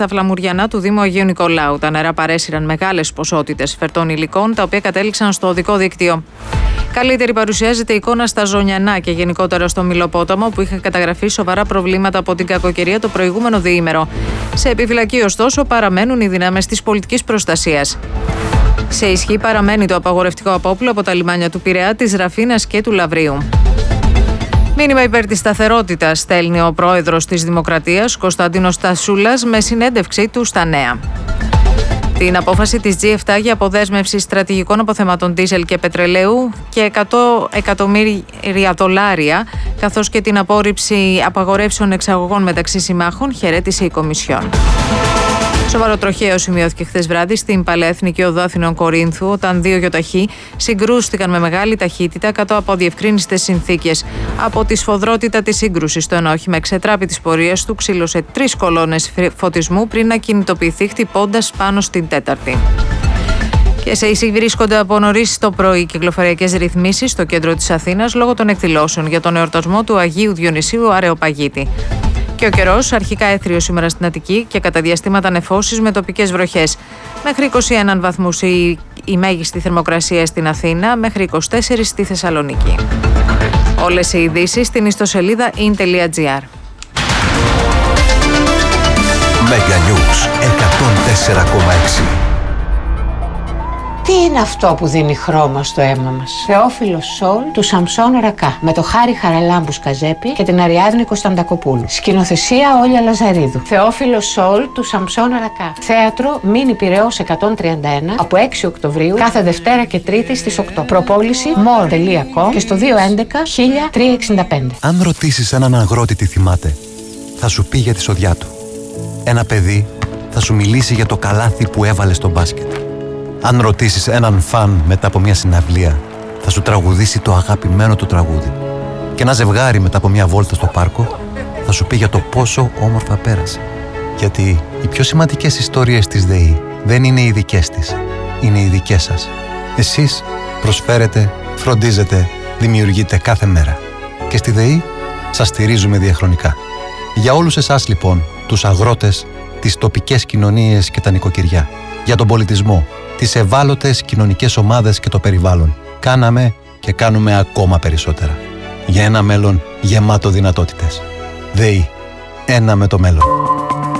Στα Φλαμουριανά του Δήμου Αγίου Νικολάου, τα νερά παρέσυραν μεγάλες ποσότητες φερτών υλικών, τα οποία κατέληξαν στο οδικό δίκτυο. Καλύτερη παρουσιάζεται η εικόνα στα Ζωνιανά και γενικότερα στο Μυλοπόταμο, που είχαν καταγραφεί σοβαρά προβλήματα από την κακοκαιρία το προηγούμενο διήμερο. Σε επιφυλακή, ωστόσο, παραμένουν οι δυνάμεις της πολιτικής προστασίας. Σε ισχύ παραμένει το απαγορευτικό απόπλο από τα λιμάνια του Πειραιά, της Ραφίνας και του Λαβρίου. Μήνυμα υπέρ της σταθερότητας στέλνει ο πρόεδρος της Δημοκρατίας, Κωνσταντίνος Τασούλας, με συνέντευξή του στα Νέα. Την απόφαση της G7 για αποδέσμευση στρατηγικών αποθεμάτων ντίζελ και πετρελαίου και 100 εκατομμύρια δολάρια, καθώς και την απόρριψη απαγορεύσεων εξαγωγών μεταξύ συμμάχων, χαιρέτησε η Κομισιόν. Σοβαρό τροχαίο σημειώθηκε χθες βράδυ στην Παλαιά Εθνική Οδό Αθηνών Κορίνθου, όταν δύο γιοταχή συγκρούστηκαν με μεγάλη ταχύτητα κάτω από αδιευκρίνιστες συνθήκες. Από τη σφοδρότητα της σύγκρουσης, το ένα όχημα εξετράπη της πορείας του, ξύλωσε 3 κολόνες φωτισμού πριν να κινητοποιηθεί, χτυπώντας πάνω στην τέταρτη. Και σε ίση βρίσκονται από νωρίς το πρωί κυκλοφοριακές ρυθμίσεις στο κέντρο της Αθήνας λόγω των εκδηλώσεων για τον εορτασμό του Αγίου Διονυσίου Αρεοπαγίτη. Και ο καιρός, αρχικά έθριο σήμερα στην Αττική και κατά διαστήματα νεφώσεις με τοπικές βροχές. Μέχρι 21 βαθμούς η μέγιστη θερμοκρασία στην Αθήνα, μέχρι 24 στη Θεσσαλονίκη. Όλες οι ειδήσεις στην ιστοσελίδα in.gr. Mega News 104,6. Τι είναι αυτό που δίνει χρώμα στο αίμα μας? Θεόφιλος Σόλ του Σαμσόν Ρακά, με το Χάρη Χαραλάμπου Σκαζέπη και την Αριάδνη Κωνσταντακοπούλου. Σκηνοθεσία Όλια Λαζαρίδου. Θεόφιλος Σόλ του Σαμσόν Ρακά. Θέατρο Μίνι Πειραιώς 131 από 6 Οκτωβρίου κάθε Δευτέρα και Τρίτη στις 8. Προπόληση more.com και στο 211-1365. Αν ρωτήσεις έναν αγρότη τι θυμάται, θα σου πει για τη σοδιά του. Ένα παιδί θα σου μιλήσει για το καλάθι που έβαλε στο μπάσκετ. Αν ρωτήσεις έναν φαν μετά από μια συναυλία, θα σου τραγουδήσει το αγαπημένο του τραγούδι. Και ένα ζευγάρι μετά από μια βόλτα στο πάρκο, θα σου πει για το πόσο όμορφα πέρασε. Γιατί οι πιο σημαντικές ιστορίες της ΔΕΗ δεν είναι οι δικές της, είναι οι δικές σας. Εσείς προσφέρετε, φροντίζετε, δημιουργείτε κάθε μέρα. Και στη ΔΕΗ σας στηρίζουμε διαχρονικά. Για όλους εσάς λοιπόν, τους αγρότες, τις τοπικές κοινωνίες και τα νοικοκυριά, για τον πολιτισμό, τις ευάλωτες κοινωνικές ομάδες και το περιβάλλον, κάναμε και κάνουμε ακόμα περισσότερα. Για ένα μέλλον γεμάτο δυνατότητες. ΔΕΗ. Ένα με το μέλλον.